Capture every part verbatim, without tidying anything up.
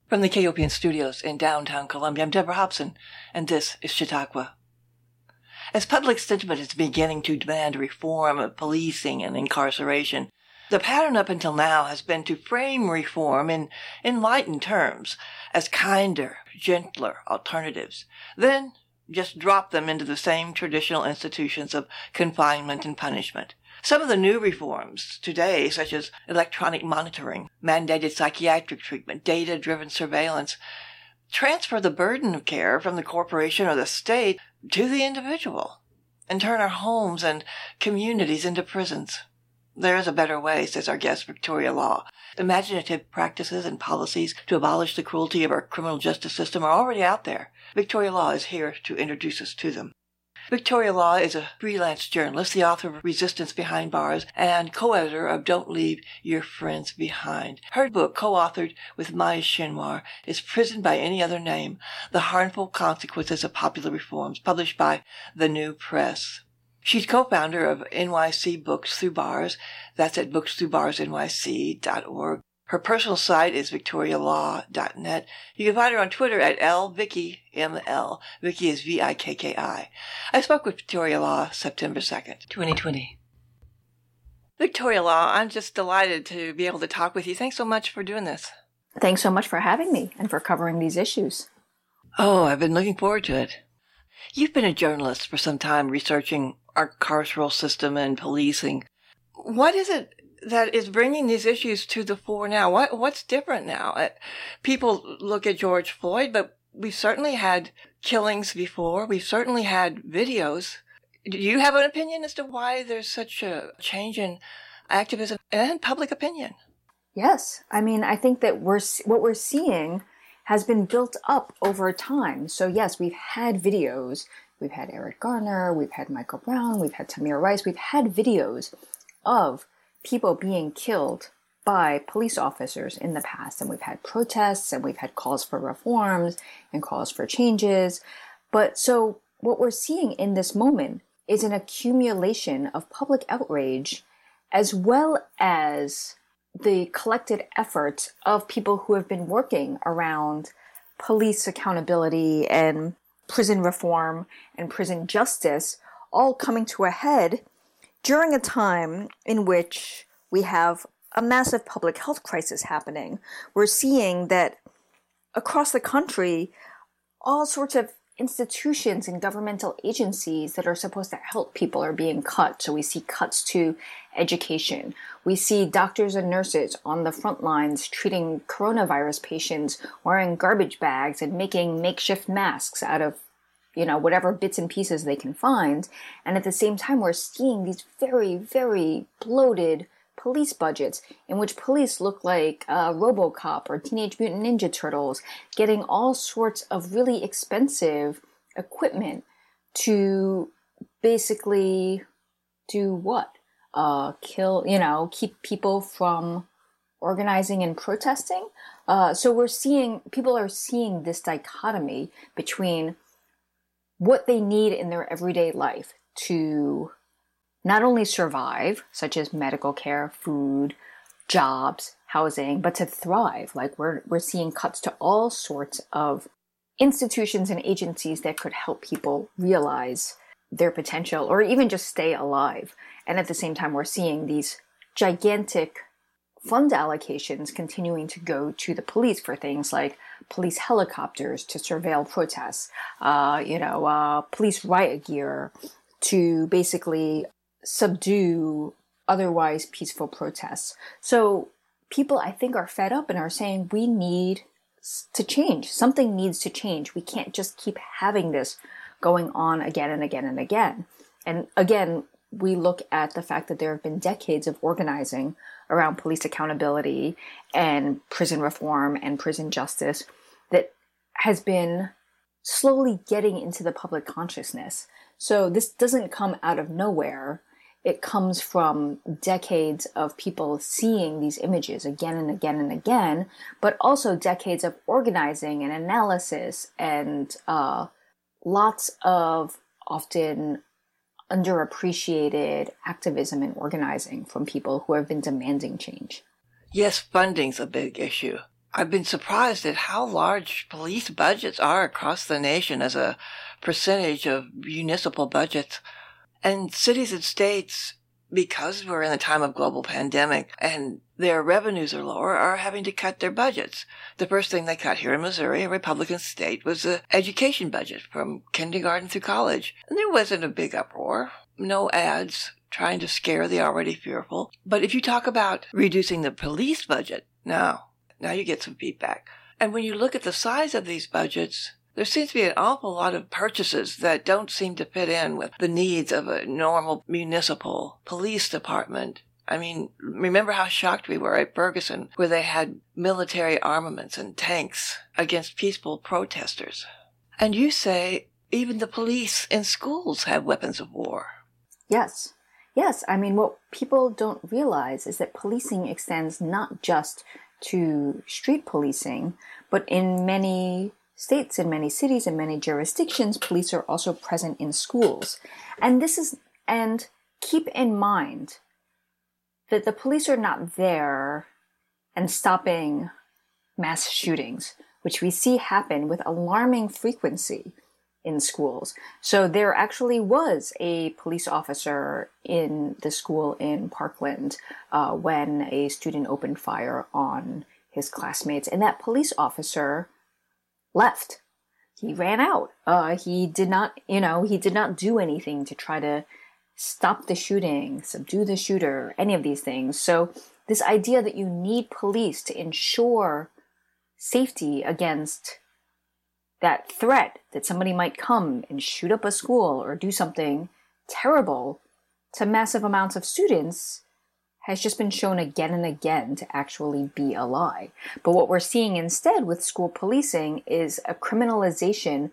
From the K O P N studios in downtown Columbia, I'm Deborah Hobson, and this is Chautauqua. As public sentiment is beginning to demand reform of policing and incarceration, the pattern up until now has been to frame reform in enlightened terms as kinder, gentler alternatives, then just drop them into the same traditional institutions of confinement and punishment. Some of the new reforms today, such as electronic monitoring, mandated psychiatric treatment, data-driven surveillance, transfer the burden of care from the corporation or the state to the individual and turn our homes and communities into prisons. There is a better way, says our guest, Victoria Law. Imaginative practices and policies to abolish the cruelty of our criminal justice system are already out there. Victoria Law is here to introduce us to them. Victoria Law is a freelance journalist, the author of Resistance Behind Bars, and co-editor of Don't Leave Your Friends Behind. Her book, co-authored with Maya Shinwar, is Prison by Any Other Name, The Harmful Consequences of Popular Reforms, published by The New Press. She's co-founder of N Y C Books Through Bars. That's at books through bars n y c dot org. Her personal site is victoria law dot net. You can find her on Twitter at L Vicky M L. Vicky is V I K K I. I spoke with Victoria Law September second, twenty twenty. Victoria Law, I'm just delighted to be able to talk with you. Thanks so much for doing this. Thanks so much for having me and for covering these issues. Oh, I've been looking forward to it. You've been a journalist for some time researching our carceral system and policing. What is it that is bringing these issues to the fore now? What What's different now? Uh, people look at George Floyd, but we've certainly had killings before. We've certainly had videos. Do you have an opinion as to why there's such a change in activism and public opinion? Yes. I mean, I think that we're what we're seeing has been built up over time. So yes, we've had videos. We've had Eric Garner. We've had Michael Brown. We've had Tamir Rice. We've had videos of people being killed by police officers in the past. And we've had protests and we've had calls for reforms and calls for changes. But so what we're seeing in this moment is an accumulation of public outrage as well as the collected efforts of people who have been working around police accountability and prison reform and prison justice all coming to a head during a time in which we have a massive public health crisis happening. We're seeing that across the country, all sorts of institutions and governmental agencies that are supposed to help people are being cut. So we see cuts to education. We see doctors and nurses on the front lines treating coronavirus patients wearing garbage bags and making makeshift masks out of, you know, whatever bits and pieces they can find. And at the same time, we're seeing these very, very bloated police budgets in which police look like uh, RoboCop or Teenage Mutant Ninja Turtles, getting all sorts of really expensive equipment to basically do what? Uh, kill, you know, keep people from organizing and protesting. Uh, so we're seeing, people are seeing this dichotomy between what they need in their everyday life to not only survive, such as medical care, food, jobs, housing, but to thrive. Like we're we're seeing cuts to all sorts of institutions and agencies that could help people realize their potential or even just stay alive. And at the same time, we're seeing these gigantic fund allocations continuing to go to the police for things like police helicopters to surveil protests, uh, you know, uh, police riot gear to basically subdue otherwise peaceful protests. So people, I think, are fed up and are saying we need to change. Something needs to change. We can't just keep having this going on again and again and again. And again, we look at the fact that there have been decades of organizing around police accountability and prison reform and prison justice that has been slowly getting into the public consciousness. So this doesn't come out of nowhere. It comes from decades of people seeing these images again and again and again, but also decades of organizing and analysis and uh, lots of often underappreciated activism and organizing from people who have been demanding change. Yes, funding's a big issue. I've been surprised at how large police budgets are across the nation as a percentage of municipal budgets. And cities and states, because we're in a time of global pandemic and their revenues are lower, are having to cut their budgets. The first thing they cut here in Missouri, a Republican state, was the education budget from kindergarten through college. And there wasn't a big uproar. No ads trying to scare the already fearful. But if you talk about reducing the police budget, no. Now you get some feedback. And when you look at the size of these budgets, there seems to be an awful lot of purchases that don't seem to fit in with the needs of a normal municipal police department. I mean, remember how shocked we were at Ferguson, where they had military armaments and tanks against peaceful protesters. And you say even the police in schools have weapons of war. Yes. Yes. I mean, what people don't realize is that policing extends not just to street policing, but in many states, in many cities, in many jurisdictions, police are also present in schools. And this is, and keep in mind that the police are not there and stopping mass shootings, which we see happen with alarming frequency in schools. So there actually was a police officer in the school in Parkland uh, when a student opened fire on his classmates, and that police officer left. He ran out. Uh, he did not, you know, he did not do anything to try to stop the shooting, subdue the shooter, any of these things. So this idea that you need police to ensure safety against that threat that somebody might come and shoot up a school or do something terrible to massive amounts of students has just been shown again and again to actually be a lie. But what we're seeing instead with school policing is a criminalization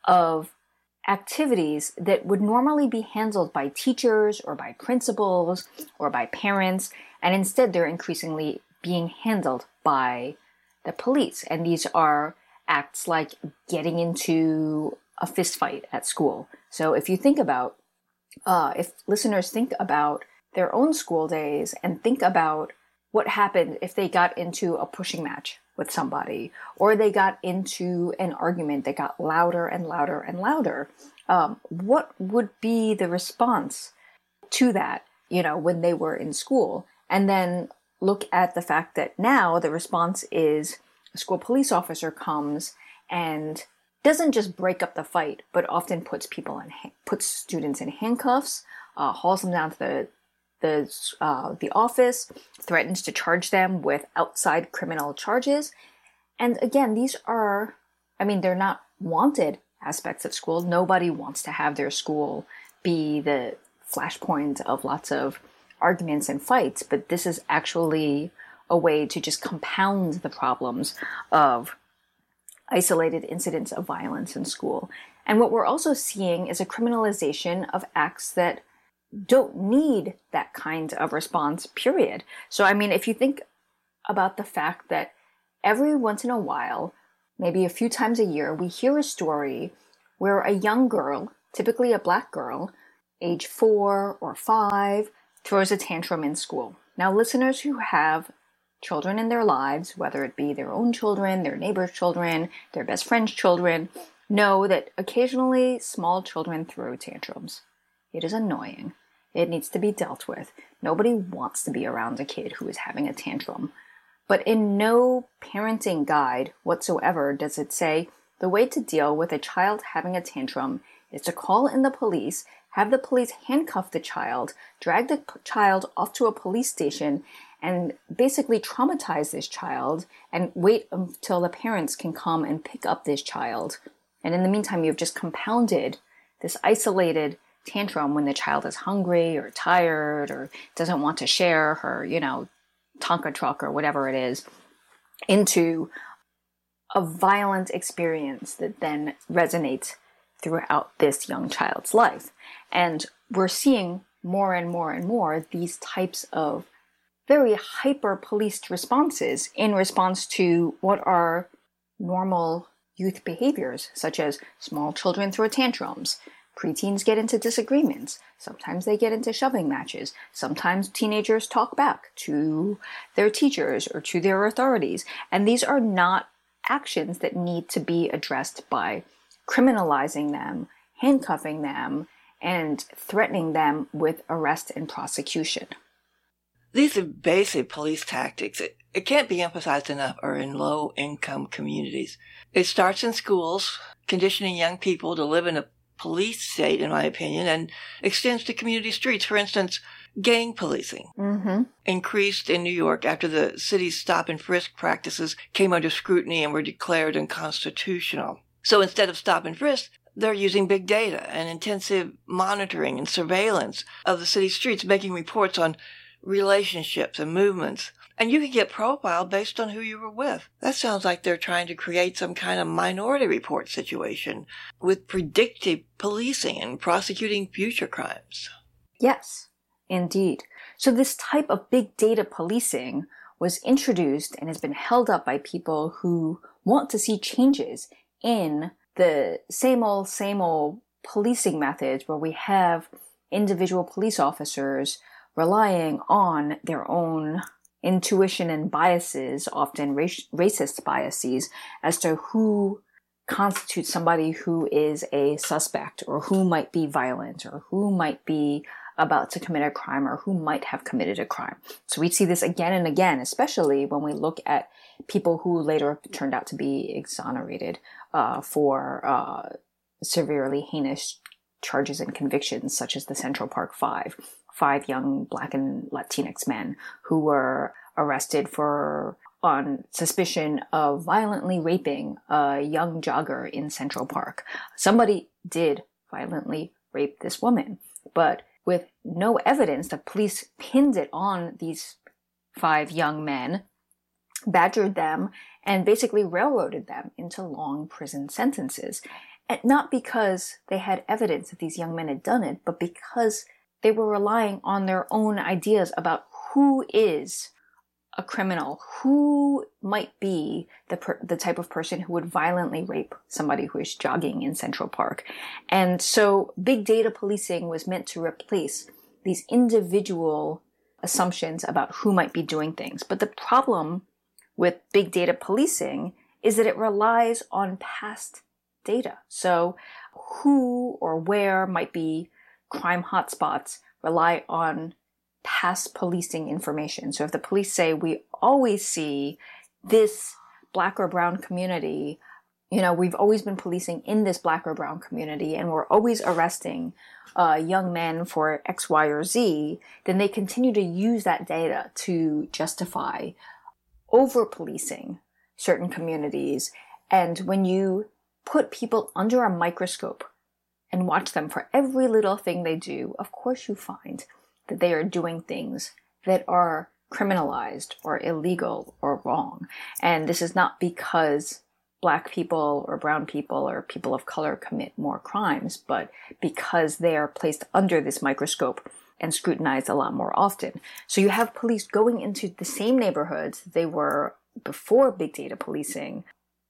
of activities that would normally be handled by teachers or by principals or by parents, and instead they're increasingly being handled by the police. And these are acts like getting into a fist fight at school. So if you think about, uh, if listeners think about their own school days and think about what happened if they got into a pushing match with somebody, or they got into an argument that got louder and louder and louder, um, what would be the response to that, you know, when they were in school? And then look at the fact that now the response is a school police officer comes and doesn't just break up the fight, but often puts people in, puts students in handcuffs, uh, hauls them down to the the uh, the office, threatens to charge them with outside criminal charges. And again, these are, I mean, they're not wanted aspects of school. Nobody wants to have their school be the flashpoint of lots of arguments and fights, but this is actually a way to just compound the problems of isolated incidents of violence in school. And what we're also seeing is a criminalization of acts that don't need that kind of response, period. So, I mean, if you think about the fact that every once in a while, maybe a few times a year, we hear a story where a young girl, typically a black girl, age four or five, throws a tantrum in school. Now, listeners who have children in their lives, whether it be their own children, their neighbor's children, their best friend's children, know that occasionally small children throw tantrums. It is annoying. It needs to be dealt with. Nobody wants to be around a kid who is having a tantrum. But in no parenting guide whatsoever does it say the way to deal with a child having a tantrum is to call in the police, have the police handcuff the child, drag the p- child off to a police station, and basically traumatize this child and wait until the parents can come and pick up this child. And in the meantime, you've just compounded this isolated tantrum when the child is hungry or tired or doesn't want to share her, you know, Tonka truck or whatever it is, into a violent experience that then resonates throughout this young child's life. And we're seeing more and more and more these types of very hyper-policed responses in response to what are normal youth behaviors, such as small children throw tantrums, Preteens get into disagreements. Sometimes they get into shoving matches. Sometimes teenagers talk back to their teachers or to their authorities. And these are not actions that need to be addressed by criminalizing them, handcuffing them, and threatening them with arrest and prosecution. These are basic police tactics. It, it can't be emphasized enough are in low-income communities. It starts in schools, conditioning young people to live in a police state, in my opinion, and extends to community streets. For instance, gang policing Mm-hmm. increased in New York after the city's stop and frisk practices came under scrutiny and were declared unconstitutional. So instead of stop and frisk, they're using big data and intensive monitoring and surveillance of the city streets, making reports on relationships and movements. And you can get profiled based on who you were with. That sounds like they're trying to create some kind of minority report situation with predictive policing and prosecuting future crimes. Yes, indeed. So this type of big data policing was introduced and has been held up by people who want to see changes in the same old, same old policing methods where we have individual police officers relying on their own intuition and biases, often rac- racist biases, as to who constitutes somebody who is a suspect or who might be violent or who might be about to commit a crime or who might have committed a crime. So we see this again and again, especially when we look at people who later turned out to be exonerated uh, for uh, severely heinous charges and convictions, such as the Central Park Five. Five young Black and Latinx men who were arrested for on suspicion of violently raping a young jogger in Central Park. Somebody did violently rape this woman, but with no evidence, the police pinned it on these five young men, badgered them, and basically railroaded them into long prison sentences. And not because they had evidence that these young men had done it, but because they were relying on their own ideas about who is a criminal, who might be the per- the type of person who would violently rape somebody who is jogging in Central Park. And so big data policing was meant to replace these individual assumptions about who might be doing things. But the problem with big data policing is that it relies on past data. So who or where might be crime hotspots rely on past policing information. So if the police say, we always see this Black or brown community, you know, we've always been policing in this Black or brown community and we're always arresting uh, young men for X, Y, or Z, then they continue to use that data to justify over-policing certain communities. And when you put people under a microscope and watch them for every little thing they do, of course you find that they are doing things that are criminalized or illegal or wrong. And this is not because Black people or brown people or people of color commit more crimes, but because they are placed under this microscope and scrutinized a lot more often. So you have police going into the same neighborhoods they were before big data policing,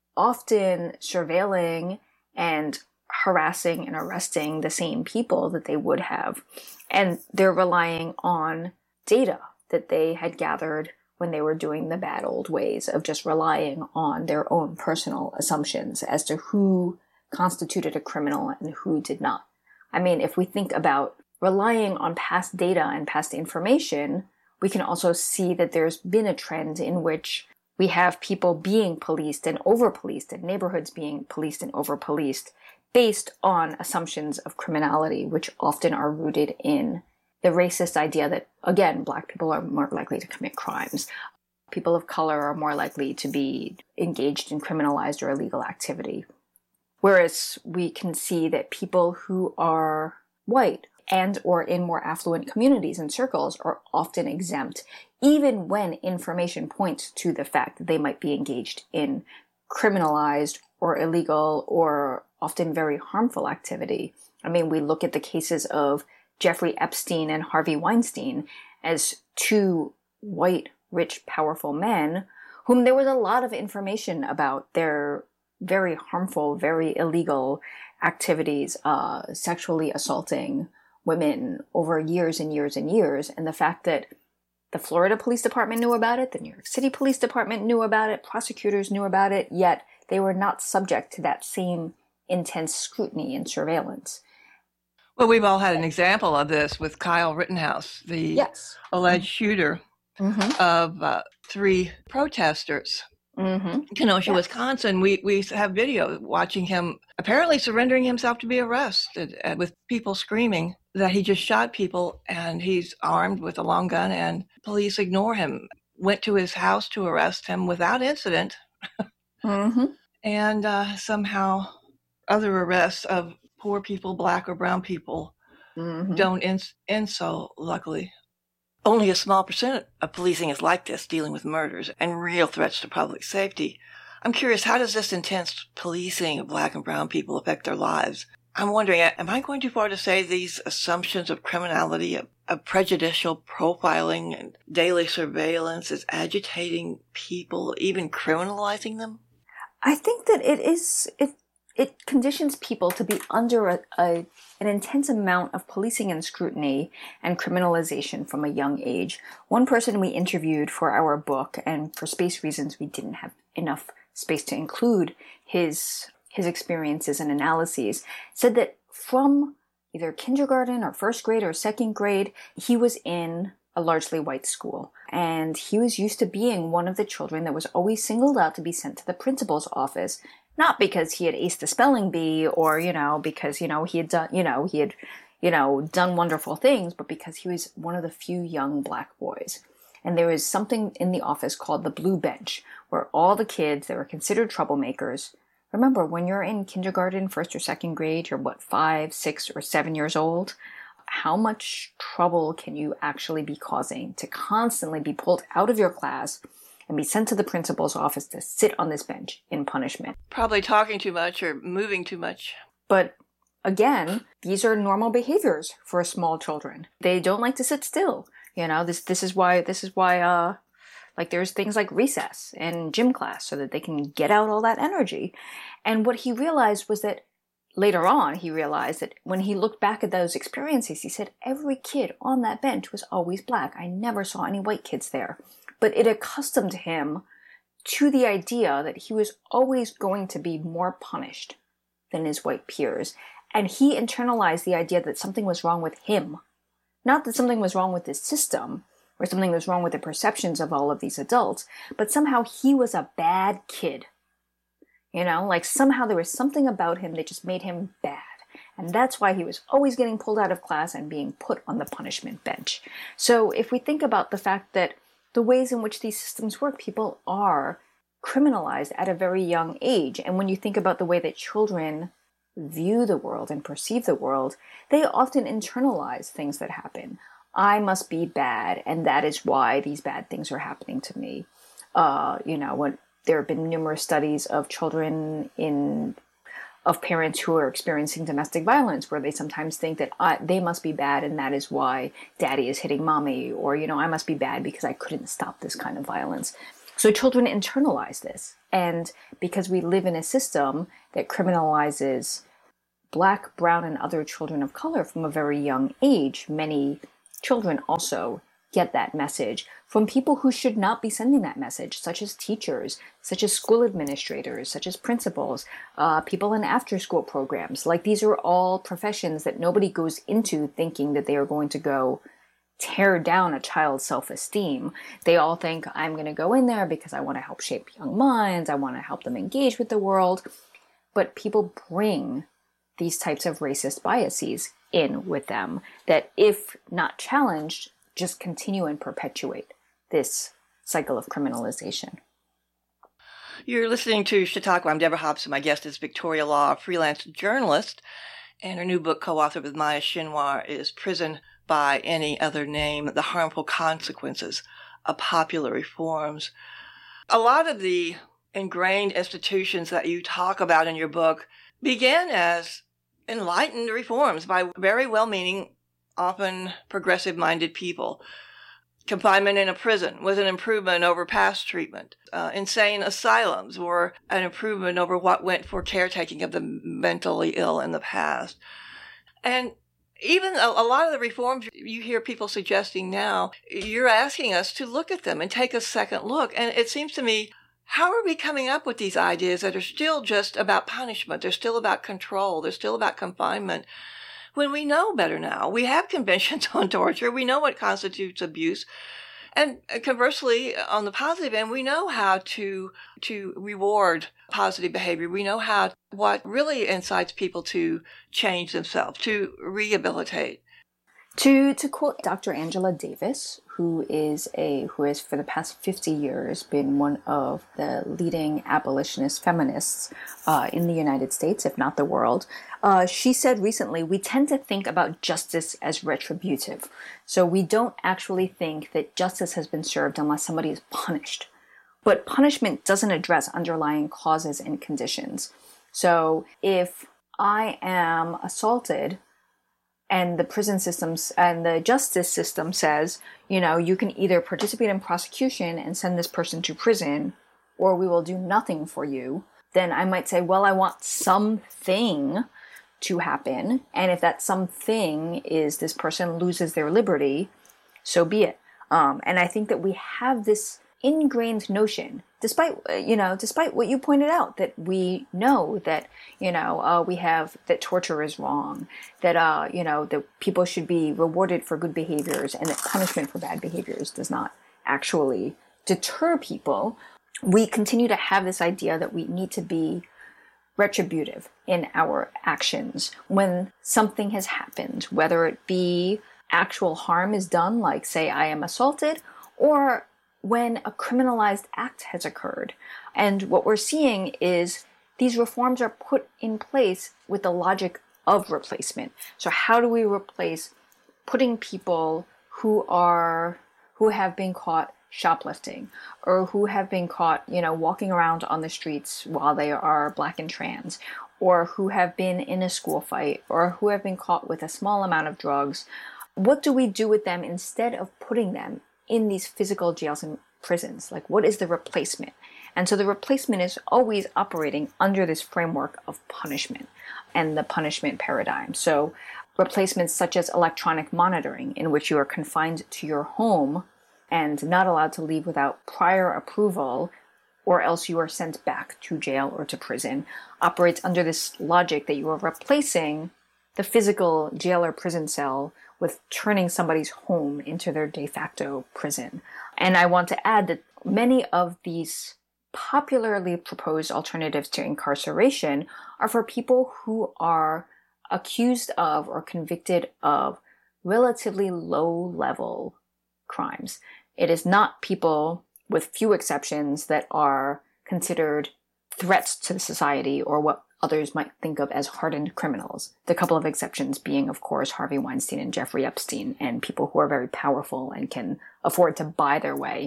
often surveilling and harassing and arresting the same people that they would have. And they're relying on data that they had gathered when they were doing the bad old ways of just relying on their own personal assumptions as to who constituted a criminal and who did not. I mean, if we think about relying on past data and past information, we can also see that there's been a trend in which we have people being policed and over-policed and neighborhoods being policed and over-policed based on assumptions of criminality, which often are rooted in the racist idea that, again, Black people are more likely to commit crimes. People of color are more likely to be engaged in criminalized or illegal activity. Whereas we can see that people who are white and or in more affluent communities and circles are often exempt, even when information points to the fact that they might be engaged in criminalized or illegal or often very harmful activity. I mean, we look at the cases of Jeffrey Epstein and Harvey Weinstein as two white, rich, powerful men whom there was a lot of information about their very harmful, very illegal activities, uh, sexually assaulting women over years and years and years. And the fact that the Florida Police Department knew about it, the New York City Police Department knew about it, prosecutors knew about it, yet they were not subject to that same intense scrutiny and surveillance. Well, we've all had an example of this with Kyle Rittenhouse, the yes. alleged shooter mm-hmm. of uh, three protesters. Mm-hmm. Kenosha, yes. Wisconsin. We we have video watching him apparently surrendering himself to be arrested, uh, with people screaming that he just shot people and he's armed with a long gun, and police ignore him. Went to his house to arrest him without incident. mm-hmm. And uh, somehow other arrests of poor people, black or brown people, mm-hmm. don't end, end so luckily. Only a small percent of policing is like this, dealing with murders and real threats to public safety. I'm curious, how does this intense policing of black and brown people affect their lives? I'm wondering, am I going too far to say these assumptions of criminality, of, of prejudicial profiling and daily surveillance is agitating people, even criminalizing them? I think that it is, it it conditions people to be under a, a an intense amount of policing and scrutiny and criminalization from a young age. One person we interviewed for our book, and for space reasons we didn't have enough space to include his his experiences and analyses, said that from either kindergarten or first grade or second grade, he was in a largely white school. And he was used to being one of the children that was always singled out to be sent to the principal's office, not because he had aced the spelling bee or, you know, because, you know, he had done, you know, he had, you know, done wonderful things, but because he was one of the few young black boys. And there was something in the office called the Blue Bench, where all the kids that were considered troublemakers. Remember, when you're in kindergarten, first or second grade, you're what, five, six, or seven years old? How much trouble can you actually be causing to constantly be pulled out of your class and be sent to the principal's office to sit on this bench in punishment? Probably talking too much or moving too much. But again, these are normal behaviors for small children. They don't like to sit still. You know, this this is why this is why uh like there's things like recess and gym class so that they can get out all that energy. And what he realized was that later on, he realized that when he looked back at those experiences, he said, every kid on that bench was always black. I never saw any white kids there. But it accustomed him to the idea that he was always going to be more punished than his white peers. And he internalized the idea that something was wrong with him. Not that something was wrong with the system, or something was wrong with the perceptions of all of these adults, but somehow he was a bad kid. You know, like somehow there was something about him that just made him bad. And that's why he was always getting pulled out of class and being put on the punishment bench. So if we think about the fact that the ways in which these systems work, people are criminalized at a very young age. And when you think about the way that children view the world and perceive the world, they often internalize things that happen. I must be bad, and that is why these bad things are happening to me. Uh, you know, when there have been numerous studies of children in, of parents who are experiencing domestic violence, where they sometimes think that I, they must be bad, and that is why daddy is hitting mommy, or, you know, I must be bad because I couldn't stop this kind of violence. So children internalize this. And because we live in a system that criminalizes black, brown, and other children of color from a very young age, many children also get that message from people who should not be sending that message, such as teachers, such as school administrators, such as principals, uh, people in after-school programs. Like, these are all professions that nobody goes into thinking that they are going to go tear down a child's self-esteem. They all think, I'm going to go in there because I want to help shape young minds, I want to help them engage with the world. But people bring these types of racist biases in with them that, if not challenged, just continue and perpetuate this cycle of criminalization. You're listening to Chautauqua. I'm Deborah Hobson. My guest is Victoria Law, a freelance journalist, and her new book, co-authored with Maya Shinwar, is Prison by Any Other Name: The Harmful Consequences of Popular Reforms. A lot of the ingrained institutions that you talk about in your book began as enlightened reforms by very well-meaning, often progressive-minded people. confinement in a prison was an improvement over past treatment. Uh, insane asylums were an improvement over what went for caretaking of the mentally ill in the past. And even a, a lot of the reforms you hear people suggesting now, you're asking us to look at them and take a second look. And it seems to me, how are we coming up with these ideas that are still just about punishment? They're still about control. They're still about confinement. When we know better now, we have conventions on torture. We know what constitutes abuse. And conversely, on the positive end, we know how to to reward positive behavior. We know how what really incites people to change themselves, to rehabilitate. To to quote Doctor Angela Davis, who is a who has for the past fifty years been one of the leading abolitionist feminists uh, in the United States, if not the world, uh, she said recently, we tend to think about justice as retributive. So we don't actually think that justice has been served unless somebody is punished. But punishment doesn't address underlying causes and conditions. So if I am assaulted, and the prison systems and the justice system says, you know, you can either participate in prosecution and send this person to prison, or we will do nothing for you, then I might say, well, I want something to happen. And if that something is this person loses their liberty, so be it. Um, and I think that we have this ingrained notion, despite, you know, despite what you pointed out, that we know that, you know, uh, we have, that torture is wrong, that, uh, you know, that people should be rewarded for good behaviors and that punishment for bad behaviors does not actually deter people. We continue to have this idea that we need to be retributive in our actions when something has happened, whether it be actual harm is done, like say I am assaulted, or when a criminalized act has occurred. And what we're seeing is these reforms are put in place with the logic of replacement. So how do we replace putting people who are, who have been caught shoplifting, or who have been caught, you know, walking around on the streets while they are black and trans, or who have been in a school fight, or who have been caught with a small amount of drugs? What do we do with them instead of putting them in these physical jails and prisons? Like, what is the replacement? And so the replacement is always operating under this framework of punishment and the punishment paradigm. So replacements such as electronic monitoring, in which you are confined to your home and not allowed to leave without prior approval, or else you are sent back to jail or to prison, operates under this logic that you are replacing the physical jail or prison cell with turning somebody's home into their de facto prison. And I want to add that many of these popularly proposed alternatives to incarceration are for people who are accused of or convicted of relatively low-level crimes. It is not people, with few exceptions, that are considered threats to society or what others might think of as hardened criminals. The couple of exceptions being, of course, Harvey Weinstein and Jeffrey Epstein, and people who are very powerful and can afford to buy their way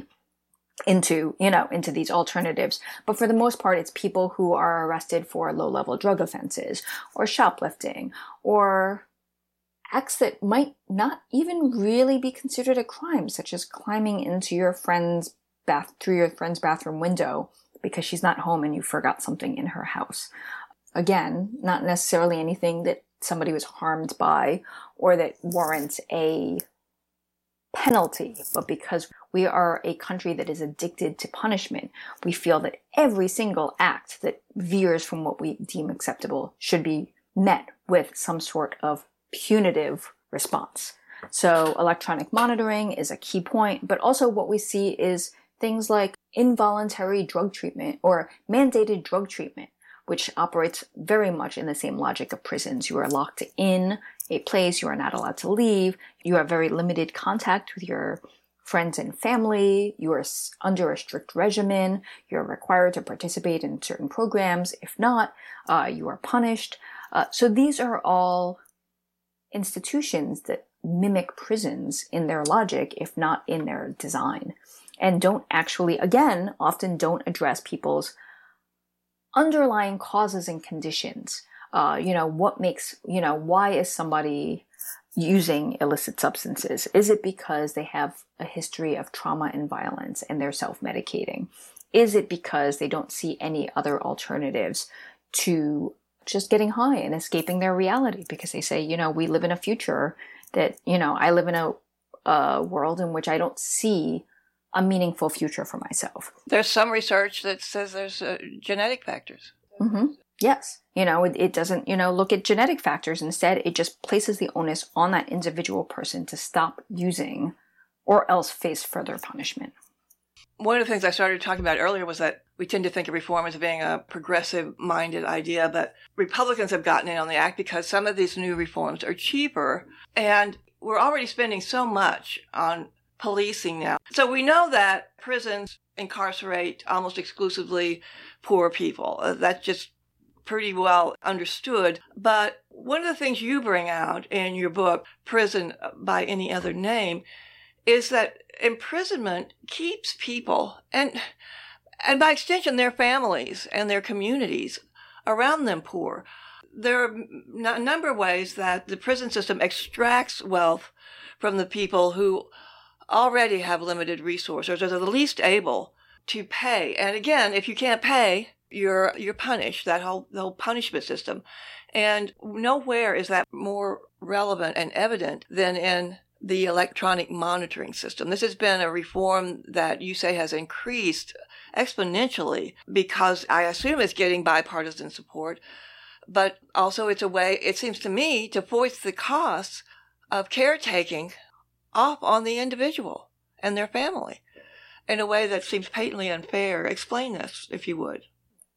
into, you know, into these alternatives. But for the most part, it's people who are arrested for low-level drug offenses, or shoplifting, or acts that might not even really be considered a crime, such as climbing into your friend's bath, through your friend's bathroom window because she's not home and you forgot something in her house. Again, not necessarily anything that somebody was harmed by or that warrants a penalty, but because we are a country that is addicted to punishment, we feel that every single act that veers from what we deem acceptable should be met with some sort of punitive response. So electronic monitoring is a key point, but also what we see is things like involuntary drug treatment or mandated drug treatment, which operates very much in the same logic of prisons. You are locked in a place, you are not allowed to leave, you have very limited contact with your friends and family, you are under a strict regimen, you're required to participate in certain programs. If not, uh, you are punished. Uh, so these are all institutions that mimic prisons in their logic, if not in their design, and don't actually, again, often don't address people's underlying causes and conditions. Uh, you know, what makes, you know, why is somebody, using illicit substances? Is it because they have a history of trauma and violence and they're self-medicating? Is it because they don't see any other alternatives to just getting high and escaping their reality? Because they say, you know, we live in a future that, you know, I live in a, a world in which I don't see a meaningful future for myself. There's some research that says there's uh, genetic factors. Mm-hmm. Yes. You know, it, it doesn't, you know, look at genetic factors. Instead, it just places the onus on that individual person to stop using or else face further punishment. One of the things I started talking about earlier was that we tend to think of reform as being a progressive-minded idea, but Republicans have gotten in on the act because some of these new reforms are cheaper, and we're already spending so much on policing now. So we know that prisons incarcerate almost exclusively poor people. Uh, that's just pretty well understood. But one of the things you bring out in your book, Prison by Any Other Name, is that imprisonment keeps people, and and by extension their families and their communities around them, poor. There are a number of ways that the prison system extracts wealth from the people who already have limited resources or are the least able to pay. And again, if you can't pay, you're you're punished, that whole, the whole punishment system. And nowhere is that more relevant and evident than in the electronic monitoring system. This has been a reform that you say has increased exponentially because I assume it's getting bipartisan support, but also it's a way, it seems to me, to foist the costs of caretaking off on the individual and their family in a way that seems patently unfair. Explain this, if you would.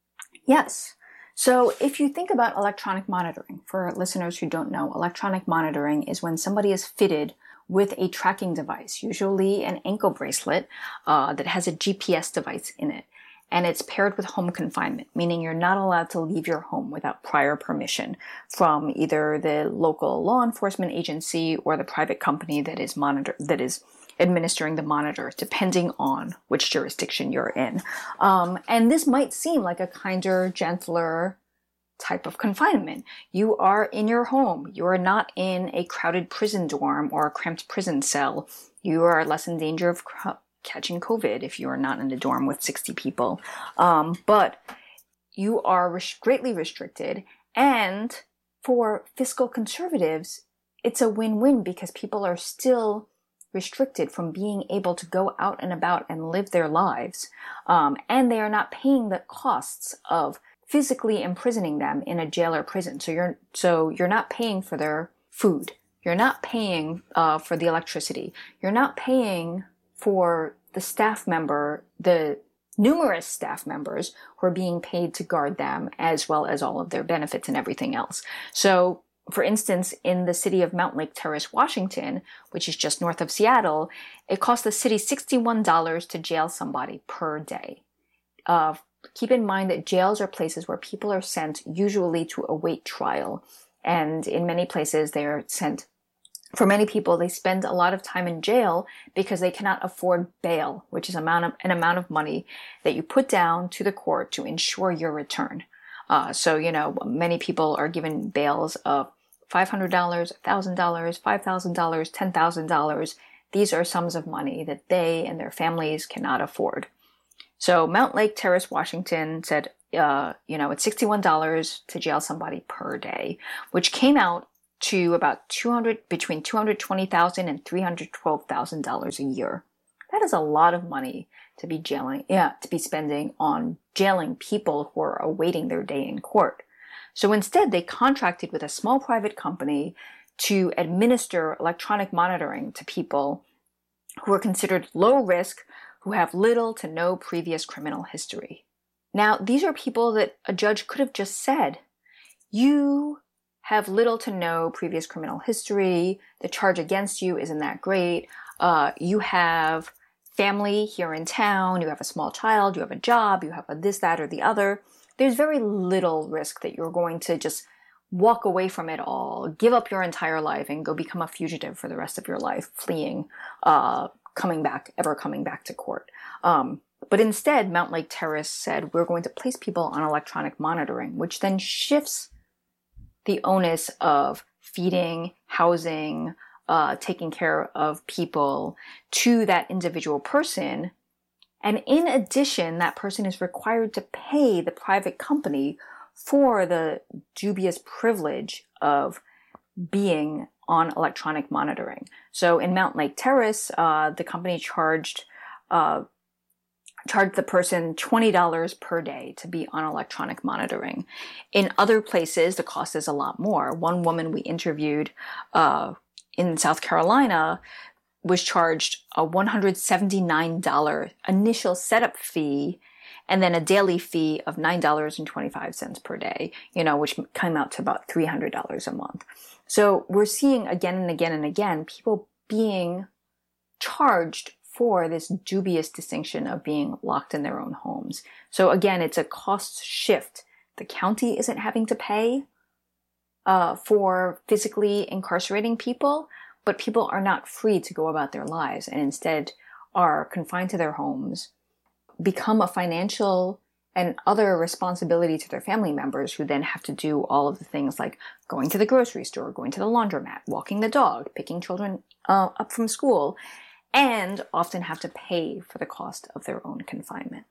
Yes. So if you think about electronic monitoring, for listeners who don't know, electronic monitoring is when somebody is fitted with a tracking device, usually an ankle bracelet uh, that has a G P S device in it. And it's paired with home confinement, meaning you're not allowed to leave your home without prior permission from either the local law enforcement agency or the private company that is monitor that is administering the monitor, depending on which jurisdiction you're in. Um, and this might seem like a kinder, gentler type of confinement. You are in your home. You are not in a crowded prison dorm or a cramped prison cell. You are less in danger of cr- catching COVID if you are not in a dorm with sixty people. Um, but you are res- greatly restricted. And for fiscal conservatives, it's a win-win because people are still restricted from being able to go out and about and live their lives. Um, and they are not paying the costs of physically imprisoning them in a jail or prison. So you're, so you're not paying for their food. You're not paying uh, for the electricity. You're not paying for the staff member, the numerous staff members who are being paid to guard them, as well as all of their benefits and everything else. So, for instance, in the city of Mount Lake Terrace, Washington, which is just north of Seattle, it costs the city sixty-one dollars to jail somebody per day. Uh, keep in mind that jails are places where people are sent usually to await trial. And in many places, they are sent, for many people, they spend a lot of time in jail because they cannot afford bail, which is amount of, an amount of money that you put down to the court to ensure your return. Uh, so, you know, many people are given bails of five hundred dollars, one thousand dollars, five thousand dollars, ten thousand dollars. These are sums of money that they and their families cannot afford. So Mount Lake Terrace, Washington said, uh, you know, it's sixty-one dollars to jail somebody per day, which came out to about two hundred, between two hundred twenty thousand dollars and three hundred twelve thousand dollars a year. That is a lot of money to be jailing, yeah, to be spending on jailing people who are awaiting their day in court. So instead, they contracted with a small private company to administer electronic monitoring to people who are considered low risk, who have little to no previous criminal history. Now, these are people that a judge could have just said, you have little to no previous criminal history, the charge against you isn't that great, uh, you have family here in town, you have a small child, you have a job, you have a this, that, or the other. There's very little risk that you're going to just walk away from it all, give up your entire life, and go become a fugitive for the rest of your life, fleeing, uh, coming back, ever coming back to court. Um, but instead, Mount Lake Terrace said, we're going to place people on electronic monitoring, which then shifts the onus of feeding, housing, uh, taking care of people to that individual person. And in addition, that person is required to pay the private company for the dubious privilege of being on electronic monitoring. So in Mount Lake Terrace, uh, the company charged uh, charged the person twenty dollars per day to be on electronic monitoring. In other places, the cost is a lot more. One woman we interviewed uh, in South Carolina was charged a one hundred seventy-nine dollars initial setup fee and then a daily fee of nine dollars and twenty-five cents per day, you know, which came out to about three hundred dollars a month. So we're seeing again and again and again people being charged for this dubious distinction of being locked in their own homes. So again, it's a cost shift. The county isn't having to pay uh, for physically incarcerating people, but people are not free to go about their lives and instead are confined to their homes, become a financial and other responsibility to their family members who then have to do all of the things like going to the grocery store, going to the laundromat, walking the dog, picking children uh, up from school, and often have to pay for the cost of their own confinement.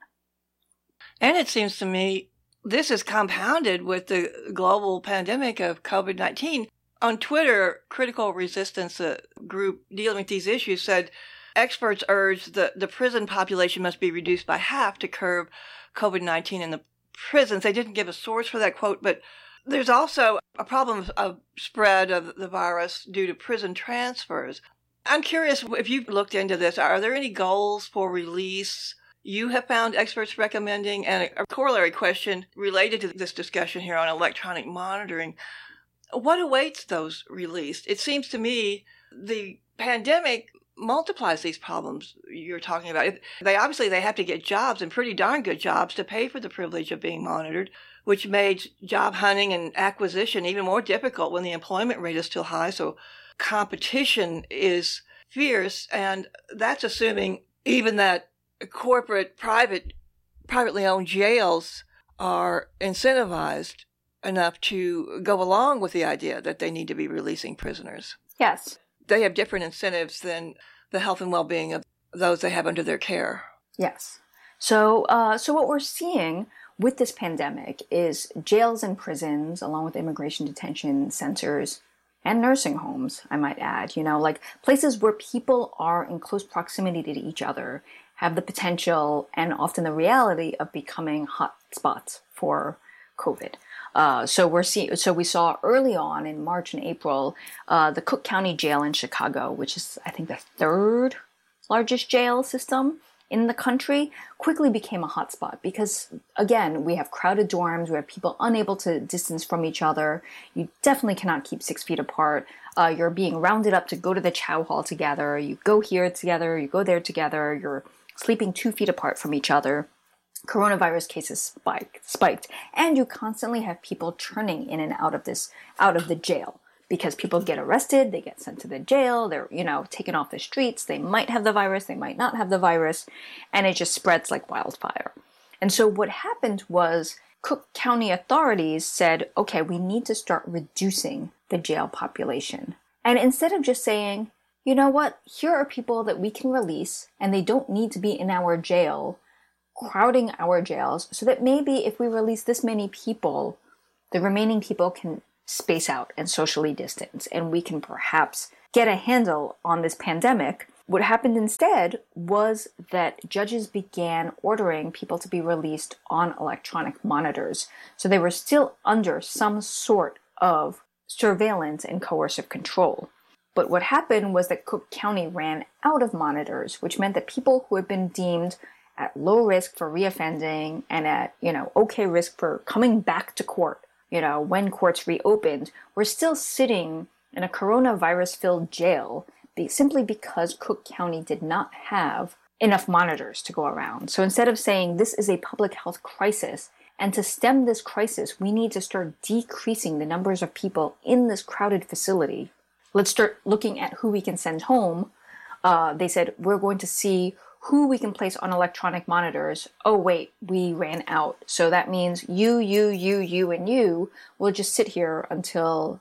And it seems to me this is compounded with the global pandemic of COVID nineteen. On Twitter, Critical Resistance, a group dealing with these issues, said experts urge that the prison population must be reduced by half to curb COVID nineteen in the prisons. They didn't give a source for that quote, but there's also a problem of spread of the virus due to prison transfers. I'm curious if you've looked into this. Are there any goals for release you have found experts recommending? And a corollary question related to this discussion here on electronic monitoring. What awaits those released? It seems to me the pandemic multiplies these problems you're talking about. They obviously they have to get jobs and pretty darn good jobs to pay for the privilege of being monitored, which made job hunting and acquisition even more difficult when the employment rate is still high. So competition is fierce, and that's assuming even that corporate, private, privately owned jails are incentivized enough to go along with the idea that they need to be releasing prisoners. Yes. They have different incentives than the health and well-being of those they have under their care. Yes. So, uh, so what we're seeing with this pandemic is jails and prisons, along with immigration detention centers and nursing homes, I might add, you know, like places where people are in close proximity to each other, have the potential and often the reality of becoming hot spots for COVID. Uh, so we're seeing. So we saw early on in March and April, uh, the Cook County Jail in Chicago, which is I think the third largest jail system in the country, quickly became a hotspot because again we have crowded dorms, we have people unable to distance from each other. You definitely cannot keep six feet apart. Uh, you're being rounded up to go to the chow hall together. You go here together. You go there together. You're sleeping two feet apart from each other. Coronavirus cases spiked, spiked, and you constantly have people churning in and out of this, out of the jail, because people get arrested, they get sent to the jail, they're, you know, taken off the streets, they might have the virus, they might not have the virus, and it just spreads like wildfire. And so what happened was Cook County authorities said, okay, we need to start reducing the jail population. And instead of just saying, you know what, here are people that we can release, and they don't need to be in our jail, crowding our jails, so that maybe if we release this many people, the remaining people can space out and socially distance, and we can perhaps get a handle on this pandemic. What happened instead was that judges began ordering people to be released on electronic monitors. So they were still under some sort of surveillance and coercive control. But what happened was that Cook County ran out of monitors, which meant that people who had been deemed at low risk for reoffending and at, you know, okay risk for coming back to court, you know, when courts reopened, were still sitting in a coronavirus-filled jail be, simply because Cook County did not have enough monitors to go around. So instead of saying this is a public health crisis, and to stem this crisis, we need to start decreasing the numbers of people in this crowded facility. Let's start looking at who we can send home. Uh, they said, we're going to see who we can place on electronic monitors. Oh, wait, we ran out. So that means you, you, you, you, and you will just sit here until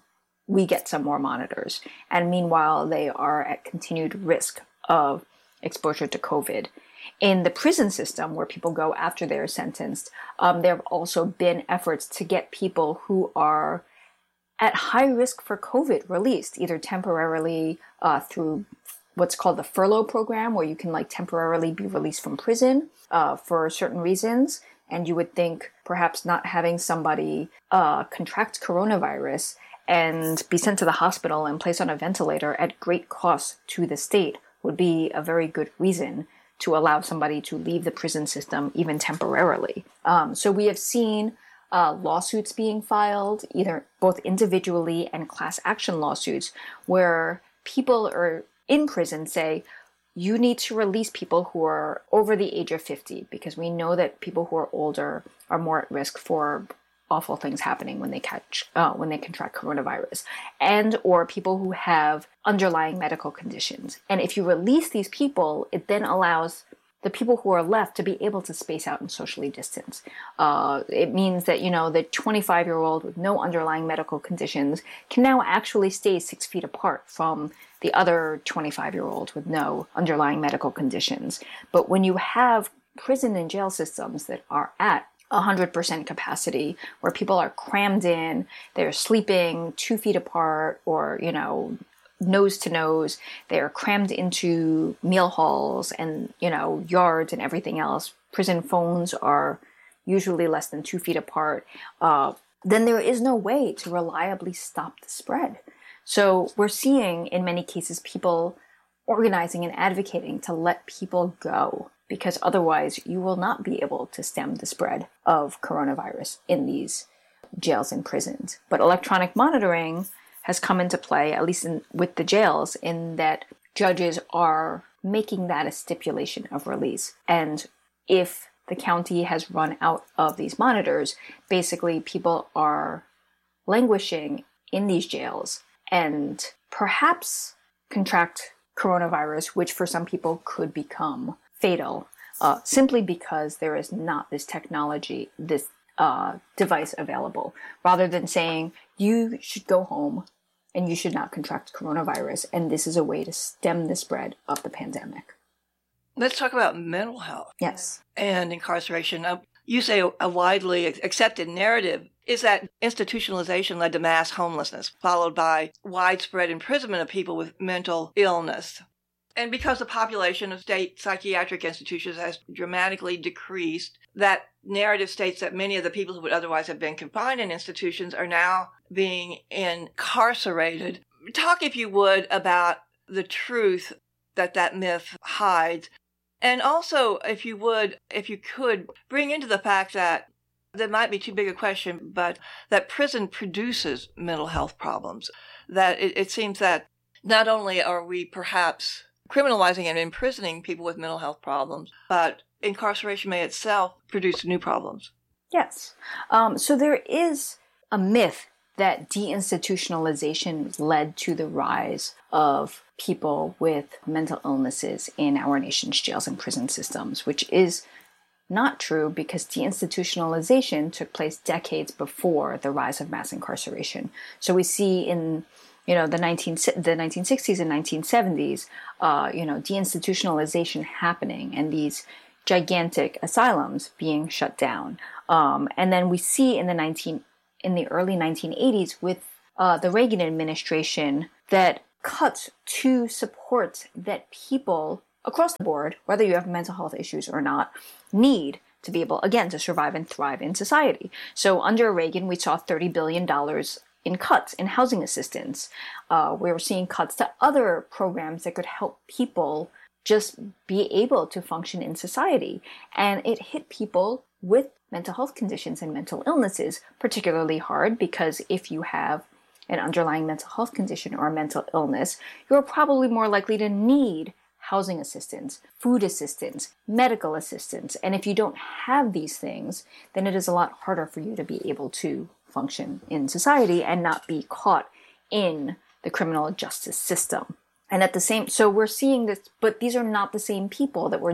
we get some more monitors. And meanwhile, they are at continued risk of exposure to COVID. In the prison system, where people go after they're sentenced, um, there have also been efforts to get people who are at high risk for COVID released, either temporarily uh, through what's called the furlough program, where you can like temporarily be released from prison uh, for certain reasons. And you would think perhaps not having somebody uh, contract coronavirus and be sent to the hospital and placed on a ventilator at great cost to the state would be a very good reason to allow somebody to leave the prison system even temporarily. Um, so we have seen uh, lawsuits being filed, either both individually and class action lawsuits, where people are in prison say, you need to release people who are over the age of fifty, because we know that people who are older are more at risk for awful things happening when they catch, uh, when they contract coronavirus, and or people who have underlying medical conditions. And if you release these people, it then allows the people who are left to be able to space out and socially distance. Uh, it means that, you know, the twenty-five-year-old with no underlying medical conditions can now actually stay six feet apart from the other twenty-five-year-old with no underlying medical conditions. But when you have prison and jail systems that are at one hundred percent capacity, where people are crammed in, they're sleeping two feet apart or, you know, nose to nose, they're crammed into meal halls and, you know, yards and everything else. Prison phones are usually less than two feet apart. Uh, then there is no way to reliably stop the spread. So we're seeing in many cases people organizing and advocating to let people go, because otherwise you will not be able to stem the spread of coronavirus in these jails and prisons. But electronic monitoring has come into play, at least in, with the jails, in that judges are making that a stipulation of release. And if the county has run out of these monitors, basically people are languishing in these jails and perhaps contract coronavirus, which for some people could become fatal, uh, simply because there is not this technology, this uh, device available. Rather than saying, you should go home and you should not contract coronavirus, and this is a way to stem the spread of the pandemic. Let's talk about mental health. Yes. And incarceration. Uh, you say a, a widely accepted narrative is that institutionalization led to mass homelessness, followed by widespread imprisonment of people with mental illness. And because the population of state psychiatric institutions has dramatically decreased, that narrative states that many of the people who would otherwise have been confined in institutions are now being incarcerated. Talk, if you would, about the truth that that myth hides. And also, if you would, if you could, bring into the fact that that might be too big a question, but that prison produces mental health problems. That it, it seems that not only are we perhaps criminalizing and imprisoning people with mental health problems, but incarceration may itself produce new problems. Yes. Um, so there is a myth that deinstitutionalization led to the rise of people with mental illnesses in our nation's jails and prison systems, which is not true, because deinstitutionalization took place decades before the rise of mass incarceration. So we see in you know, the nineteen the nineteen sixties and nineteen seventies, uh, you know, deinstitutionalization happening and these gigantic asylums being shut down. Um, and then we see in the nineteen in the early nineteen eighties with uh, the Reagan administration that cuts to support that people across the board, whether you have mental health issues or not, need to be able, again, to survive and thrive in society. So under Reagan, we saw thirty billion dollars in cuts in housing assistance. Uh, we were seeing cuts to other programs that could help people just be able to function in society. And it hit people with mental health conditions and mental illnesses particularly hard, because if you have an underlying mental health condition or a mental illness, you're probably more likely to need housing assistance, food assistance, medical assistance. And if you don't have these things, then it is a lot harder for you to be able to function in society and not be caught in the criminal justice system. And at the same, so we're seeing this, but these are not the same people that were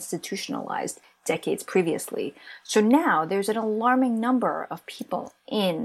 deinstitutionalized decades previously. So now there's an alarming number of people in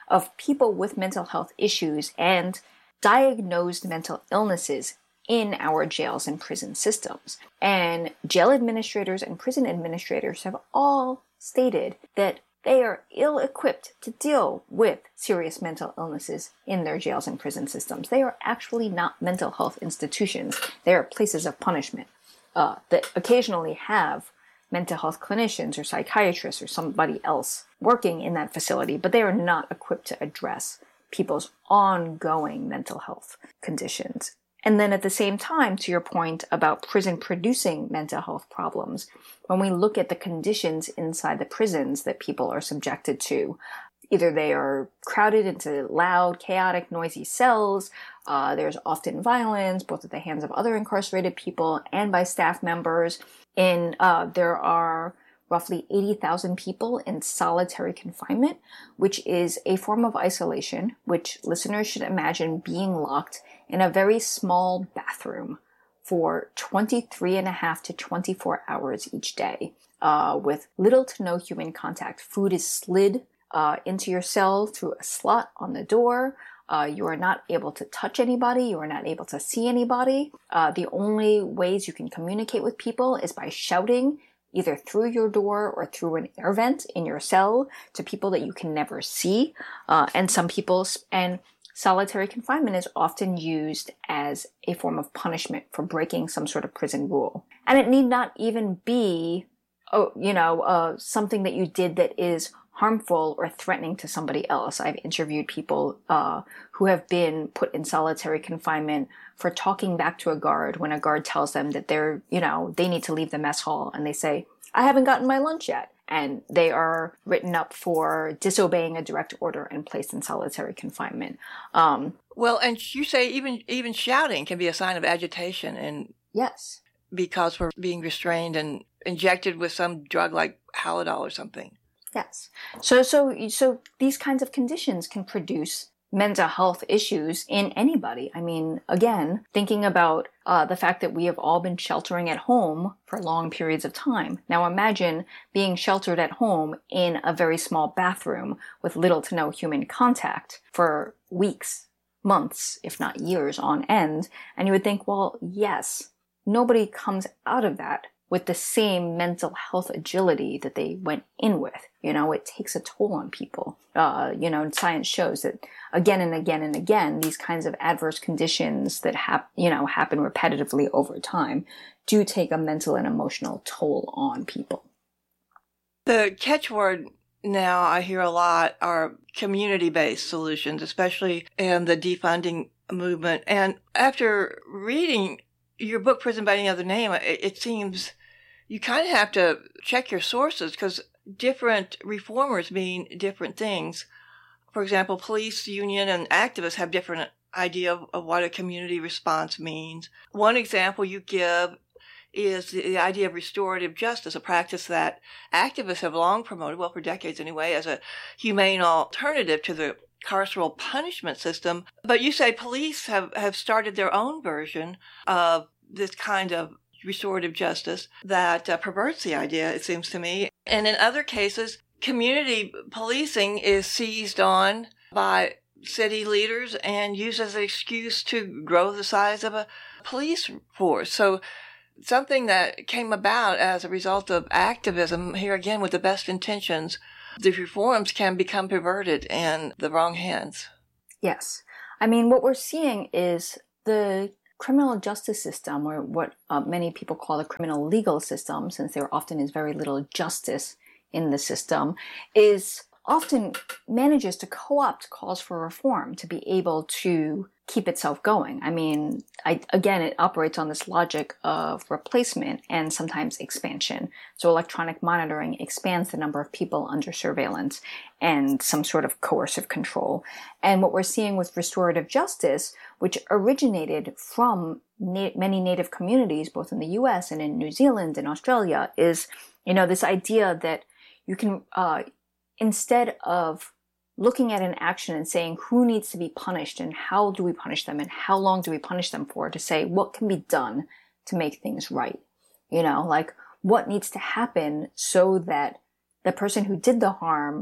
of people with mental health issues and diagnosed mental illnesses in our jails and prison systems. And jail administrators and prison administrators have all stated that they are ill-equipped to deal with serious mental illnesses in their jails and prison systems. They are actually not mental health institutions. They are places of punishment uh, that occasionally have mental health clinicians or psychiatrists or somebody else working in that facility, but they are not equipped to address people's ongoing mental health conditions. And then at the same time, to your point about prison producing mental health problems, when we look at the conditions inside the prisons that people are subjected to, either they are crowded into loud, chaotic, noisy cells, uh, there's often violence, both at the hands of other incarcerated people and by staff members. In uh, there are roughly eighty thousand people in solitary confinement, which is a form of isolation, which listeners should imagine being locked in a very small bathroom for twenty-three and a half to twenty-four hours each day, uh, with little to no human contact. Food is slid uh, into your cell through a slot on the door. Uh, you are not able to touch anybody. You are not able to see anybody. Uh, the only ways you can communicate with people is by shouting, either through your door or through an air vent in your cell to people that you can never see. Uh, and some people, and solitary confinement is often used as a form of punishment for breaking some sort of prison rule. And it need not even be, oh, you know, uh, something that you did that is harmful or threatening to somebody else. I've interviewed people uh, who have been put in solitary confinement for talking back to a guard when a guard tells them that they're, you know, they need to leave the mess hall, and they say, I haven't gotten my lunch yet. And they are written up for disobeying a direct order and placed in solitary confinement. Um, well, and you say even even shouting can be a sign of agitation, and yes, because we're being restrained and injected with some drug like Halidol or something. Yes. So, so, so these kinds of conditions can produce mental health issues in anybody. I mean, again, thinking about uh, the fact that we have all been sheltering at home for long periods of time. Now imagine being sheltered at home in a very small bathroom with little to no human contact for weeks, months, if not years on end. And you would think, well, yes, nobody comes out of that with the same mental health agility that they went in with. You know, it takes a toll on people. Uh, you know, science shows that again and again and again, these kinds of adverse conditions that hap- you know, happen repetitively over time do take a mental and emotional toll on people. The catchword now I hear a lot are community-based solutions, especially in the defunding movement. And after reading your book, Prison by Any Other Name, it, it seems you kind of have to check your sources because different reformers mean different things. For example, police union and activists have different idea of, of what a community response means. One example you give is the, the idea of restorative justice, a practice that activists have long promoted, well, for decades anyway, as a humane alternative to the carceral punishment system. But you say police have, have started their own version of this kind of restorative justice that uh, perverts the idea, it seems to me. And in other cases, community policing is seized on by city leaders and used as an excuse to grow the size of a police force. So something that came about as a result of activism, here again with the best intentions, the reforms can become perverted in the wrong hands. Yes. I mean, what we're seeing is the criminal justice system, or what uh, many people call the criminal legal system, since there often is very little justice in the system, is often manages to co-opt calls for reform to be able to keep itself going. I mean, I, again, it operates on this logic of replacement and sometimes expansion. So electronic monitoring expands the number of people under surveillance and some sort of coercive control. And what we're seeing with restorative justice, which originated from na- many Native communities, both in the U S and in New Zealand and Australia, is, you know, this idea that you can, uh, instead of looking at an action and saying who needs to be punished and how do we punish them and how long do we punish them for, to say what can be done to make things right. You know, like what needs to happen so that the person who did the harm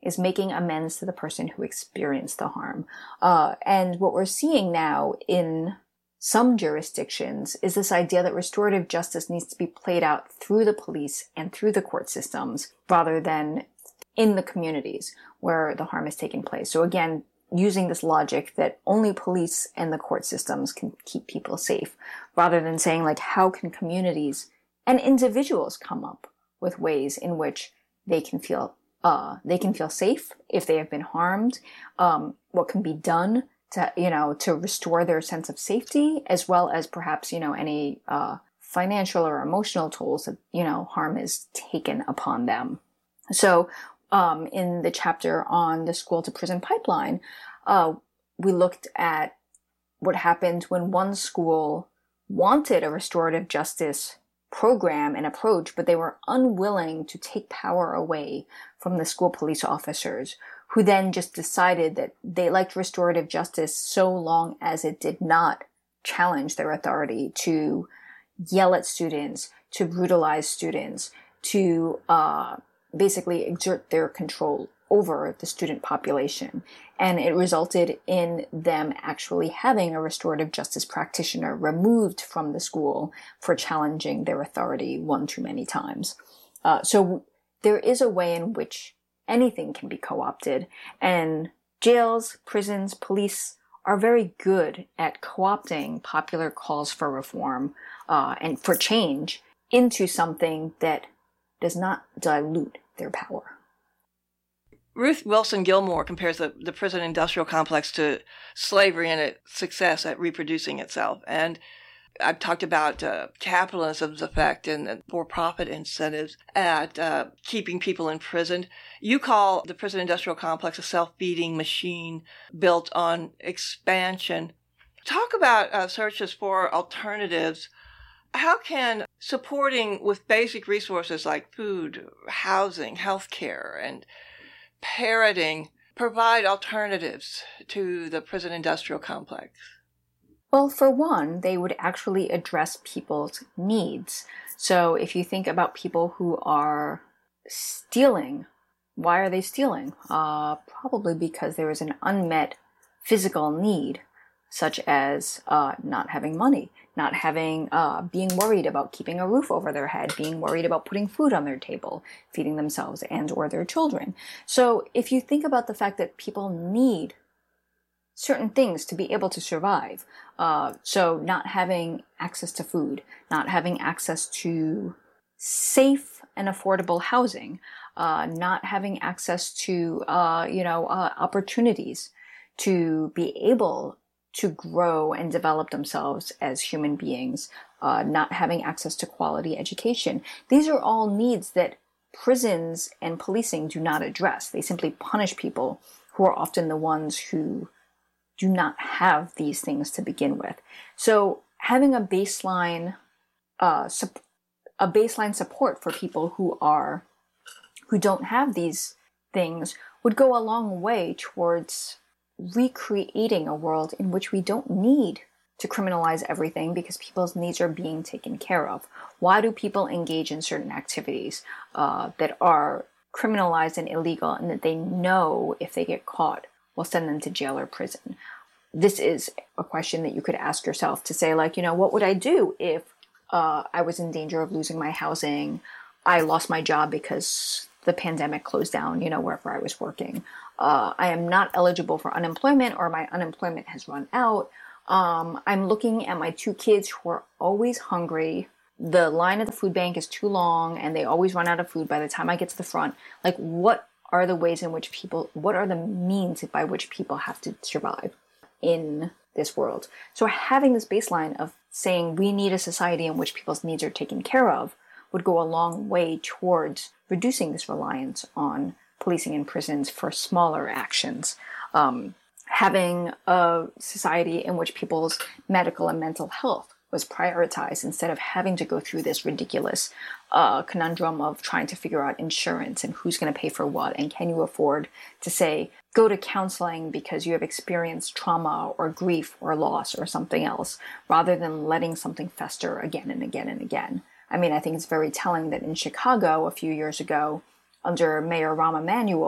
is making amends to the person who experienced the harm. Uh, and what we're seeing now in some jurisdictions is this idea that restorative justice needs to be played out through the police and through the court systems rather than in the communities where the harm is taking place. So again, using this logic that only police and the court systems can keep people safe, rather than saying, like, how can communities and individuals come up with ways in which they can feel uh, they can feel safe if they have been harmed, um, what can be done to, you know, to restore their sense of safety, as well as perhaps, you know, any uh, financial or emotional tolls that, you know, harm is taken upon them. So um, in the chapter on the school to prison pipeline, uh, we looked at what happened when one school wanted a restorative justice program and approach, but they were unwilling to take power away from the school police officers, who then just decided that they liked restorative justice so long as it did not challenge their authority to yell at students, to brutalize students, to uh, basically exert their control over the student population. And it resulted in them actually having a restorative justice practitioner removed from the school for challenging their authority one too many times. Uh, so there is a way in which anything can be co-opted, and jails, prisons, police are very good at co-opting popular calls for reform uh, and for change into something that does not dilute their power. Ruth Wilson Gilmore compares the, the prison industrial complex to slavery and its success at reproducing itself. And I've talked about uh, capitalism's effect and, and for-profit incentives at uh, keeping people imprisoned. You call the prison industrial complex a self-feeding machine built on expansion. Talk about uh, searches for alternatives. How can supporting with basic resources like food, housing, healthcare, and parroting provide alternatives to the prison industrial complex? Well, for one, they would actually address people's needs. So if you think about people who are stealing, why are they stealing? Uh, probably because there is an unmet physical need, such as uh, not having money, not having, uh, being worried about keeping a roof over their head, being worried about putting food on their table, feeding themselves and or their children. So if you think about the fact that people need certain things to be able to survive, uh, so not having access to food, not having access to safe and affordable housing, uh, not having access to, uh, you know, uh, opportunities to be able to grow and develop themselves as human beings, uh, not having access to quality education. These are all needs that prisons and policing do not address. They simply punish people who are often the ones who do not have these things to begin with. So having a baseline, uh, sup- a baseline support for people who are, who don't have these things would go a long way towards recreating a world in which we don't need to criminalize everything because people's needs are being taken care of. Why do people engage in certain activities uh, that are criminalized and illegal and that they know if they get caught will send them to jail or prison? This is a question that you could ask yourself to say, like, you know, what would I do if uh, I was in danger of losing my housing? I lost my job because the pandemic closed down, you know, wherever I was working. Uh, I am not eligible for unemployment, or my unemployment has run out. Um, I'm looking at my two kids who are always hungry. The line at the food bank is too long and they always run out of food by the time I get to the front. Like, what are the ways in which people, what are the means by which people have to survive in this world? So having this baseline of saying we need a society in which people's needs are taken care of would go a long way towards reducing this reliance on policing and prisons for smaller actions. Um, having a society in which people's medical and mental health was prioritized instead of having to go through this ridiculous uh, conundrum of trying to figure out insurance and who's going to pay for what, and can you afford to say, go to counseling because you have experienced trauma or grief or loss or something else, rather than letting something fester again and again and again. I mean, I think it's very telling that in Chicago a few years ago, under Mayor Rahm Emanuel,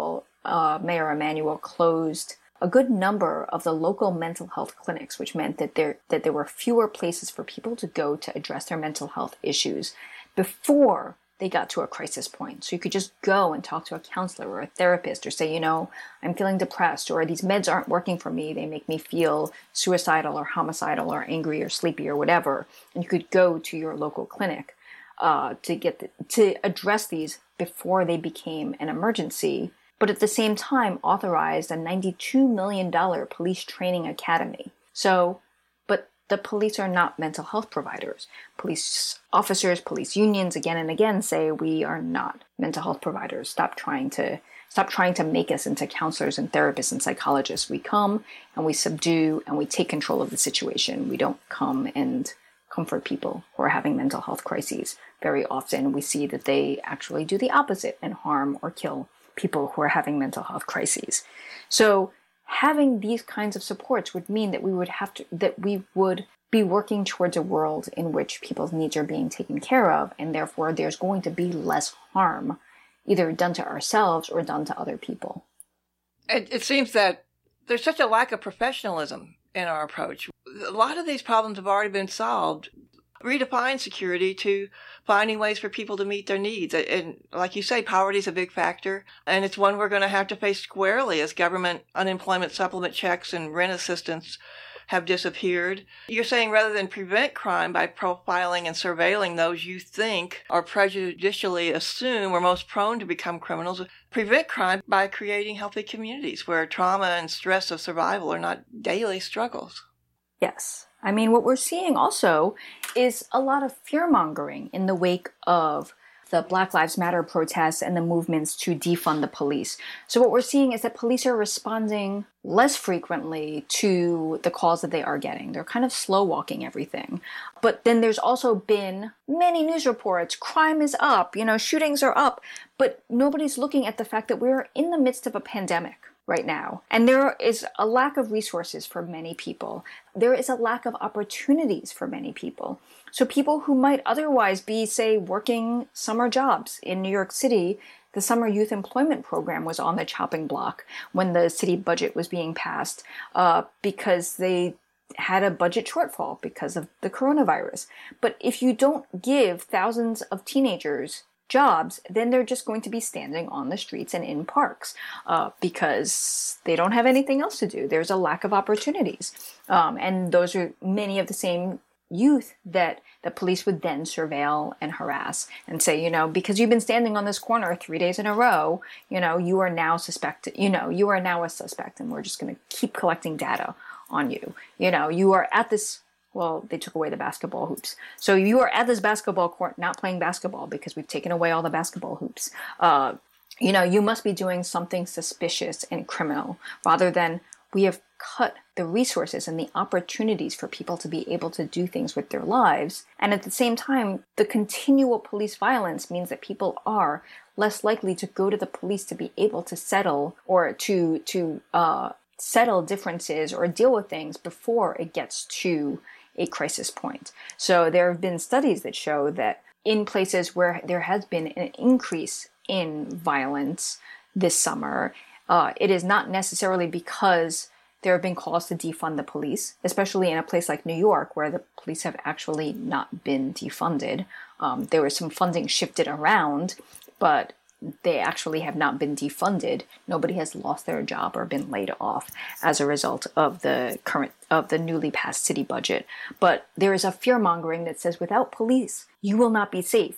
uh, Mayor Emanuel closed a good number of the local mental health clinics, which meant that there that there were fewer places for people to go to address their mental health issues before they got to a crisis point. So you could just go and talk to a counselor or a therapist or say, you know, I'm feeling depressed, or these meds aren't working for me. They make me feel suicidal or homicidal or angry or sleepy or whatever. And you could go to your local clinic uh, to get the, to address these before they became an emergency. But at the same time authorized a ninety-two million dollars police training academy. So, but the police are not mental health providers. Police officers, police unions again and again say we are not mental health providers. Stop trying to stop trying to make us into counselors and therapists and psychologists. We come and we subdue and we take control of the situation. We don't come and comfort people who are having mental health crises. Very often we see that they actually do the opposite and harm or kill people who are having mental health crises. So having these kinds of supports would mean that we would have to, that we would be working towards a world in which people's needs are being taken care of, and therefore there's going to be less harm either done to ourselves or done to other people. It, it seems that there's such a lack of professionalism in our approach. A lot of these problems have already been solved. Redefine security to finding ways for people to meet their needs. And like you say, poverty is a big factor, and it's one we're going to have to face squarely as government unemployment supplement checks and rent assistance have disappeared. You're saying rather than prevent crime by profiling and surveilling those you think or prejudicially assume are most prone to become criminals, prevent crime by creating healthy communities where trauma and stress of survival are not daily struggles. Yes. I mean, what we're seeing also is a lot of fear-mongering in the wake of the Black Lives Matter protests and the movements to defund the police. So what we're seeing is that police are responding less frequently to the calls that they are getting. They're kind of slow-walking everything. But then there's also been many news reports, crime is up, you know, shootings are up, but nobody's looking at the fact that we're in the midst of a pandemic right now. And there is a lack of resources for many people. There is a lack of opportunities for many people. So people who might otherwise be, say, working summer jobs in New York City, the Summer Youth Employment Program was on the chopping block when the city budget was being passed uh, because they had a budget shortfall because of the coronavirus. But if you don't give thousands of teenagers jobs, then they're just going to be standing on the streets and in parks uh, because they don't have anything else to do. There's a lack of opportunities. Um, and those are many of the same youth that the police would then surveil and harass and say, you know, because you've been standing on this corner three days in a row, you know, you are now suspected, you know, you are now a suspect and we're just going to keep collecting data on you. You know, you are at this Well, they took away the basketball hoops. So you are at this basketball court not playing basketball because we've taken away all the basketball hoops. Uh, you know, you must be doing something suspicious and criminal rather than we have cut the resources and the opportunities for people to be able to do things with their lives. And at the same time, the continual police violence means that people are less likely to go to the police to be able to settle or to, to uh, settle differences or deal with things before it gets to a crisis point. So there have been studies that show that in places where there has been an increase in violence this summer, uh, it is not necessarily because there have been calls to defund the police, especially in a place like New York where the police have actually not been defunded. Um, there was some funding shifted around, but they actually have not been defunded. Nobody has lost their job or been laid off as a result of the current, of the newly passed city budget. But there is a fear mongering that says without police, you will not be safe.